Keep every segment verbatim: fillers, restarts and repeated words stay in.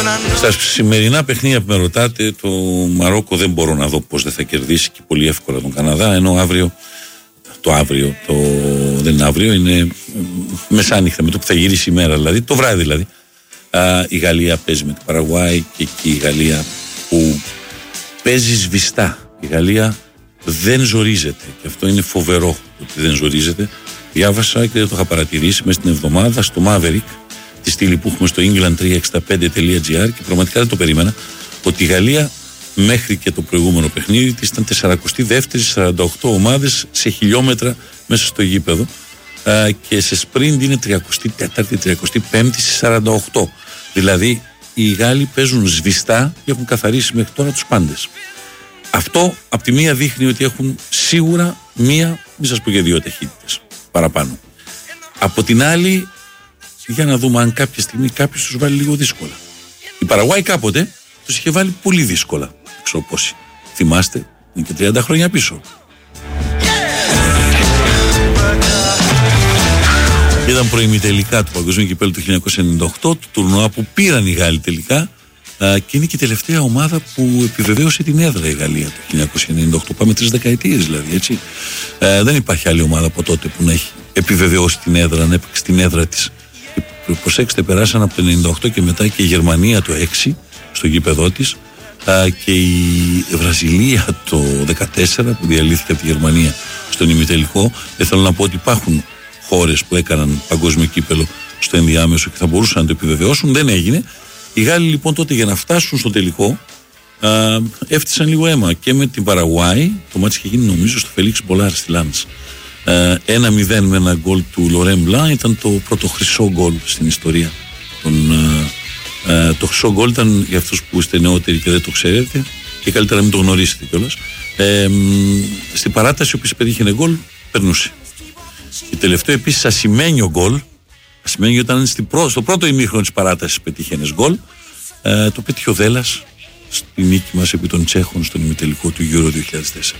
Στα σημερινά παιχνίδια που με ρωτάτε, το Μαρόκο δεν μπορώ να δω πως δεν θα κερδίσει και πολύ εύκολα τον Καναδά, ενώ αύριο, το αύριο, το, δεν είναι αύριο, είναι μεσάνυχτα, με το που θα γυρίσει η μέρα, δηλαδή το βράδυ δηλαδή. Α, η Γαλλία παίζει με την Παραγουάη και εκεί η Γαλλία που παίζει σβηστά. Η Γαλλία δεν ζορίζεται και αυτό είναι φοβερό ότι δεν ζορίζεται. Διάβασα και δεν το είχα παρατηρήσει μέσα στην εβδομάδα στο Maverick, τη στήλη που έχουμε στο england τριακόσια εξήντα πέντε τελεία τζι άρ, και πραγματικά δεν το περίμενα ότι η Γαλλία μέχρι και το προηγούμενο παιχνίδι της ήταν σαράντα δεύτερη σαράντα οκτώ ομάδες σε χιλιόμετρα μέσα στο γήπεδο, α, και σε sprint είναι τριάντα τέταρτη τριάντα πέμπτη σαράντα οκτώ. Δηλαδή οι Γάλλοι παίζουν σβηστά και έχουν καθαρίσει μέχρι τώρα τους πάντες. Αυτό από τη μία δείχνει ότι έχουν σίγουρα μία, μη σας πω για δύο ταχύτητες παραπάνω. Από την άλλη, για να δούμε αν κάποια στιγμή κάποιος τους βάλει λίγο δύσκολα. Η Παραγουάη κάποτε τους είχε βάλει πολύ δύσκολα. Δεν ξέρω πόσοι. Θυμάστε, είναι και τριάντα χρόνια πίσω. Ήταν προημιτελικά του Παγκοσμίου Κυπέλλου του χίλια εννιακόσια ενενήντα οκτώ, του τουρνουά που πήραν οι Γάλλοι τελικά, και είναι και η τελευταία ομάδα που επιβεβαίωσε την έδρα η Γαλλία το χίλια εννιακόσια ενενήντα οκτώ. Πάμε τρεις δεκαετίες δηλαδή, έτσι. Ε, δεν υπάρχει άλλη ομάδα από τότε που να έχει επιβεβαιώσει την έδρα, να έπαιξε την έδρα της. Προσέξτε, περάσαν από το ενενήντα οκτώ και μετά και η Γερμανία το έξι στο γήπεδό της, και η Βραζιλία το δεκατέσσερα που διαλύθηκε από τη Γερμανία στον ημιτελικό. Δεν θέλω να πω ότι υπάρχουν χώρες που έκαναν παγκόσμιο κύπελο στο ενδιάμεσο και θα μπορούσαν να το επιβεβαιώσουν. Δεν έγινε. Οι Γάλλοι λοιπόν τότε για να φτάσουν στο τελικό α, έφτισαν λίγο αίμα και με την Παραγουάη. Το μάτι είχε γίνει νομίζω στο Φελίξ Μπολάρ στη Λάνς. ένα μηδέν με ένα γκολ του Λορέν Μπλαν, ήταν το πρώτο χρυσό γκολ στην ιστορία. Τον, α, α, το χρυσό γκολ ήταν για αυτούς που είστε νεότεροι και δεν το ξέρετε και καλύτερα να μην το γνωρίσετε κιόλας. Ε, στην παράταση όποιος πετύχαινε γκολ περνούσε. Η τελευταίο επίσης ασημένιο γκολ, ασημένιο ήταν στο πρώτο ημίχρονο της παράτασης πετύχαινες γκολ, ε, το πέτυχε ο Δέλλας στη νίκη μας επί των Τσέχων στον ημιτελικό του Euro δύο χιλιάδες τέσσερα.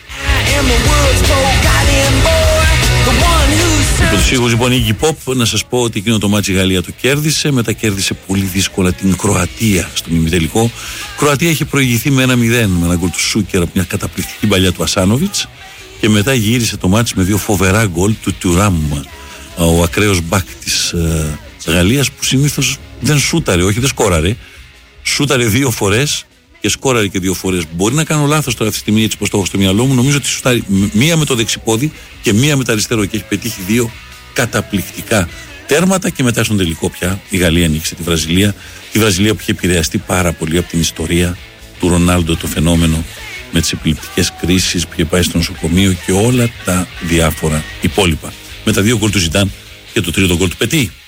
Υπό τους ήχους λοιπόν η Iggy Pop, να σας πω ότι εκείνο το μάτσι η Γαλλία το κέρδισε, μετά κέρδισε πολύ δύσκολα την Κροατία στον ημιτελικό. Η Κροατία είχε προηγηθεί με ένα μηδέν με ένα γκολ του Σούκερ από μια καταπληκτική παλιά του Ασάνοβιτς και μετά γύρισε το μάτσι με δύο φοβερά γκολ του Τουράμ, ο ακραίος μπακ της ε, Γαλλίας, που συνήθως δεν σούταρε, όχι δεν σκόραρε, σούταρε δύο φορές και σκόραρε και δύο φορές. Μπορεί να κάνω λάθος τώρα αυτή τη στιγμή, έτσι πως το έχω στο μυαλό μου. Νομίζω ότι σούταρε μία με το δεξιπόδι και μία με το αριστερό και έχει πετύχει δύο καταπληκτικά τέρματα. Και μετά στον τελικό πια η Γαλλία νίκησε τη Βραζιλία. Τη Βραζιλία που είχε επηρεαστεί πάρα πολύ από την ιστορία του Ρονάλντο, το φαινόμενο με τις επιληπτικές κρίσεις που είχε πάει στο νοσοκομείο και όλα τα διάφορα υπόλοιπα. Με τα δύο γκολ του Ζιντάν και το τρίτο γκολ του Πετί.